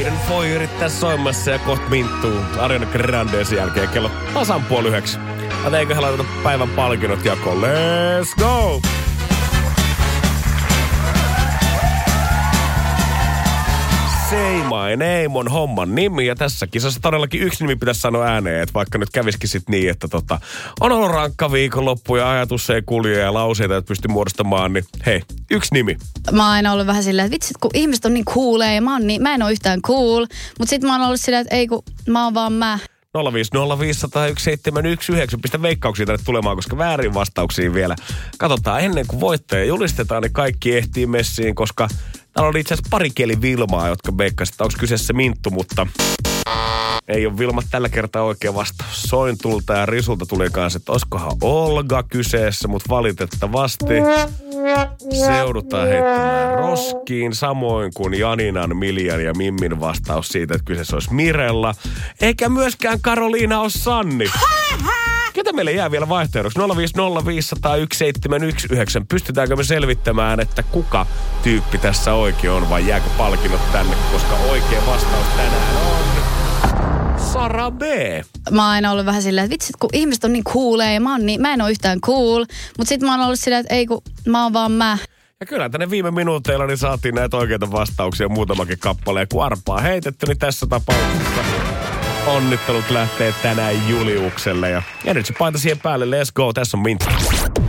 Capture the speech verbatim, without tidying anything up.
Aiden Foy yrittää soimassa ja kohta minttuu Ariana Granden sen jälkeen kello tasan puoli yhdeksi. Mutta eiköhän laiteta päivän palkinnot jakoon. Let's go! Say my name on homman nimi, ja tässä kisassa todellakin yksi nimi pitäisi sanoa ääneen, että vaikka nyt kävisikin sit niin, että tota, on ollut rankka viikonloppu ja ajatus ei kulje ja lauseita et pysty muodostamaan, niin hei, yksi nimi. Mä oon aina ollut vähän silleen, että vitsit kun ihmiset on niin cooleja ja mä, on niin, mä en ole yhtään cool, mutta sit mä oon ollut silleen, että ei kun mä oon vaan mä. nolla viisi nolla viisi nolla nolla yksi seitsemän yksi yhdeksän. Pistä veikkauksia tänne tulemaan, koska väärin vastauksia vielä. Katsotaan ennen kuin voittaja julistetaan, niin kaikki ehtii messiin, koska täällä oli itse asiassa pari kieli Vilmaa, jotka veikkasivat, että onko kyseessä Minttu, mutta ei ole Vilma tällä kertaa oikea vastaus. Sointulta ja Risulta tuli kanssa, että olisikohan Olga kyseessä, mutta valitettavasti seudutaan heittämään roskiin, samoin kuin Janinan, Miljan ja Mimmin vastaus siitä, että kyseessä olisi Mirella. Eikä myöskään Karoliina ole Sanni. Ketä meille jää vielä vaihtoehdoksi? nolla viisi nolla viisi nolla yksi seitsemän yksi yhdeksän. Pystytäänkö me selvittämään, että kuka tyyppi tässä oikein on vai jääkö palkinnot tänne, koska oikea vastaus tänään on Sara B. Mä oon aina ollut vähän silleen, että vitsit kun ihmiset on niin cooleja ja mä, on niin, mä en ole yhtään cool, mutta sit mä oon ollut silleen, että ei kun mä oon vaan mä. Ja kyllä tänne viime minuuteilla niin saatiin näitä oikeita vastauksia muutamakin kappale. Kun arpaa heitetty, niin tässä tapauksessa onnittelut lähtee tänään Juliukselle. Ja, ja nyt se paita siihen päälle. Let's go. Tässä on Minttu.